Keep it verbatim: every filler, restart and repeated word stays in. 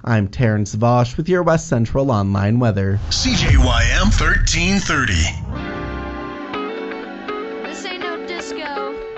I'm Terrence Vosch with your West Central Online weather. C J Y M thirteen thirty. This ain't no disco.